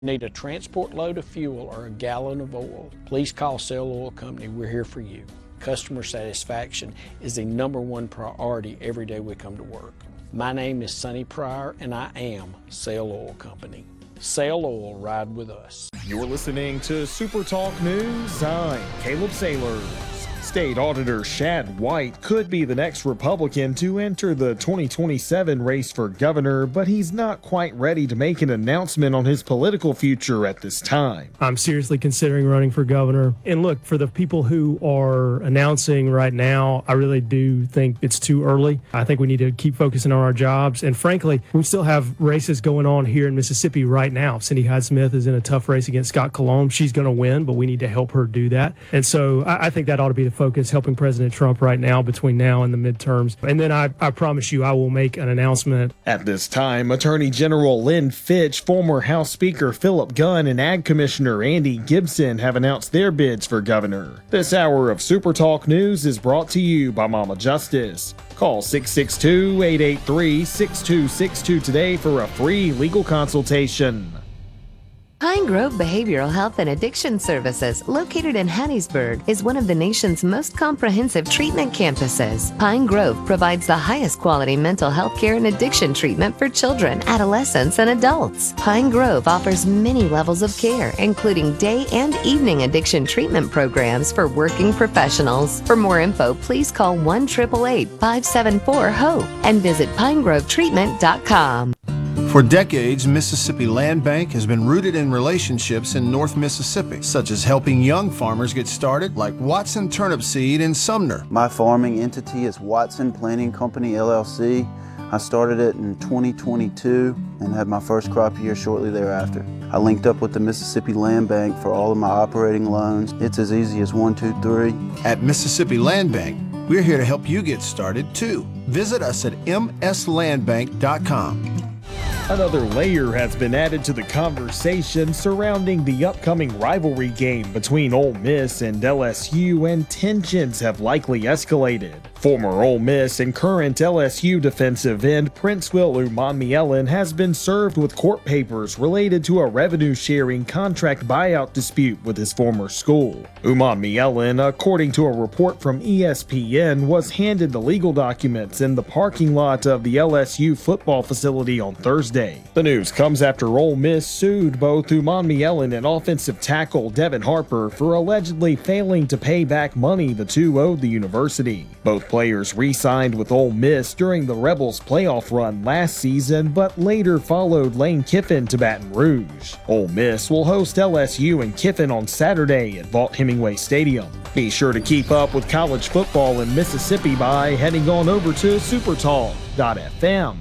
Need a transport load of fuel or a gallon of oil? Please call Cell Oil Company. We're here for you. Customer satisfaction is the #1 priority every day we come to work. My name is Sonny Pryor, and I am Cell Oil Company. Cell Oil, ride with us. You're listening to Super Talk News. I'm Caleb Sailors. State Auditor Shad White could be the next Republican to enter the 2027 race for governor, but he's not quite ready to make an announcement on his political future at this time. I'm seriously considering running for governor. And look, for the people who are announcing right now, I really do think it's too early. I think we need to keep focusing on our jobs. And frankly, we still have races going on here in Mississippi right now. Cindy Hyde-Smith is in a tough race against Scott Colon. She's going to win, but we need to help her do that. And so I think that ought to be the focus, helping President Trump right now between now and the midterms. And then I promise you I will make an announcement. At this time, Attorney General Lynn Fitch, former House Speaker Philip Gunn, and Ag Commissioner Andy Gibson have announced their bids for governor. This hour of Super Talk News is brought to you by Mama Justice. Call 662-883-6262 today for a free legal consultation. Pine Grove Behavioral Health and Addiction Services, located in Hattiesburg, is one of the nation's most comprehensive treatment campuses. Pine Grove provides the highest quality mental health care and addiction treatment for children, adolescents, and adults. Pine Grove offers many levels of care, including day and evening addiction treatment programs for working professionals. For more info, please call 1-888-574-HOPE and visit pinegrovetreatment.com. For decades, Mississippi Land Bank has been rooted in relationships in North Mississippi, such as helping young farmers get started, like Watson Turnip Seed in Sumner. My farming entity is Watson Planting Company, LLC. I started it in 2022 and had my first crop year shortly thereafter. I linked up with the Mississippi Land Bank for all of my operating loans. It's as easy as 1, 2, 3. At Mississippi Land Bank, we're here to help you get started too. Visit us at mslandbank.com. Another layer has been added to the conversation surrounding the upcoming rivalry game between Ole Miss and LSU, and tensions have likely escalated. Former Ole Miss and current LSU defensive end Princeville Umanmielen has been served with court papers related to a revenue-sharing contract buyout dispute with his former school. Umanmielen, according to a report from ESPN, was handed the legal documents in the parking lot of the LSU football facility on Thursday. The news comes after Ole Miss sued both Umanmielen and offensive tackle Devin Harper for allegedly failing to pay back money the two owed the university. Both players re-signed with Ole Miss during the Rebels' playoff run last season, but later followed Lane Kiffin to Baton Rouge. Ole Miss will host LSU and Kiffin on Saturday at Vaught Hemingway Stadium. Be sure to keep up with college football in Mississippi by heading on over to supertalk.fm.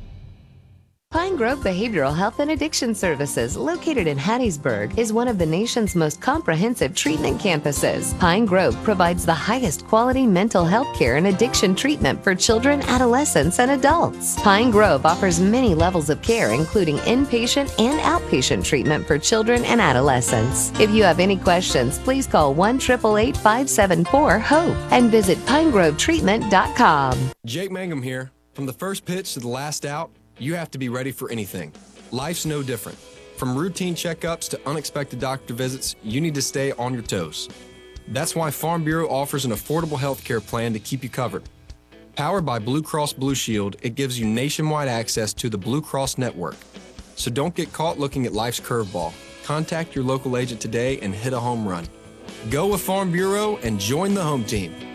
Pine Grove Behavioral Health and Addiction Services, located in Hattiesburg, is one of the nation's most comprehensive treatment campuses. Pine Grove provides the highest quality mental health care and addiction treatment for children, adolescents, and adults. Pine Grove offers many levels of care, including inpatient and outpatient treatment for children and adolescents. If you have any questions, please call 1-888-574-HOPE and visit pinegrovetreatment.com. Jake Mangum here. From the first pitch to the last out, you have to be ready for anything. Life's no different. From routine checkups to unexpected doctor visits, you need to stay on your toes. That's why Farm Bureau offers an affordable health care plan to keep you covered. Powered by Blue Cross Blue Shield, it gives you nationwide access to the Blue Cross network. So don't get caught looking at life's curveball. Contact your local agent today and hit a home run. Go with Farm Bureau and join the home team.